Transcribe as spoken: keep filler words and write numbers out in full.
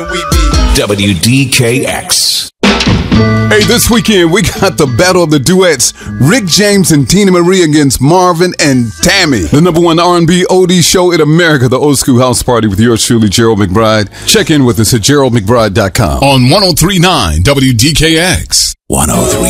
W D K X. Hey, this weekend we got the battle of the duets. Rick James and Tina Marie against Marvin and Tammy. The number one R and B oldie show in America, the Old School House Party with yours truly, Gerald McBride. Check in with us at gerald mcbride dot com. On one oh three point nine W D K X. one oh three